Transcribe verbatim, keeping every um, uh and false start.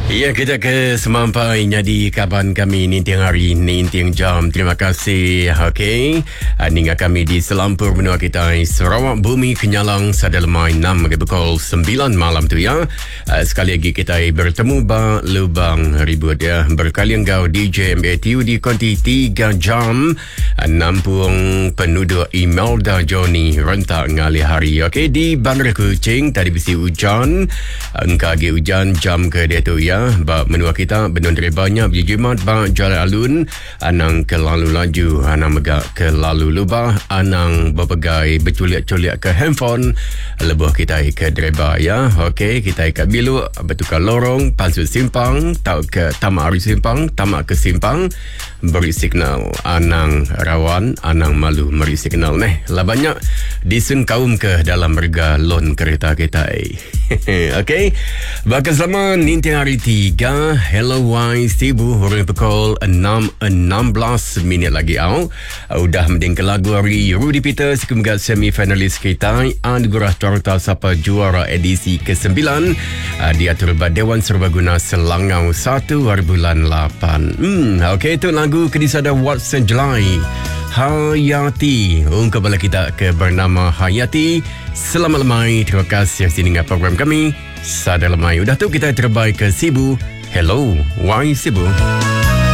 Ya, kita ke semampainya di kaban kami nintiang hari, nintiang jam. Terima kasih. Okey. Ninga kami di Selampur benua kita Sarawak Bumi Kenyalang Sadalemai enam ke pukul sembilan malam tu ya. Sekali lagi kita bertemu ba lubang ribut ya. Berkali engkau D J M A T U di konti tiga jam. Nampung penduduk Imelda Johnny rentak ngali hari. Okey, di Bandar Kuching tadi bisi hujan. Engkau lagi hujan jam ke dia tu ya. Ba menua kita benon banyak berjimat ba jalan alun anang ke lalu laju anang megak ke lalu lubah anang berpegai berculiak-culiak ke handphone lebuh kita ke dreba ya. Okey, kita ke bilu bertukar lorong palsu simpang tau ke tamak hari simpang tamak ke simpang beri signal anang rawan anang malu beri signal neh lah banyak disengkaum ke dalam rega lon kereta kita. Okey, bakal selama nintiang hari tiga. Hello wise tibu orang pukul enam enam belas minit lagi au. Udah mending ke lagu hari Rudy Peters kemudian semi-finalis kita anugerah Toronto Sapa juara edisi ke sembilan diatur oleh Dewan Serbaguna Selangau satu hari bulan lapan. Hmm, okey, itu lagu kedisada Watson Jelai Hayati. Ungkap bala kita ke bernama Hayati. Selamat lemai. Terima kasih yang sini program kami. Sada lemai. Udah tu kita terbaik ke Sibu. Hello, why Sibu?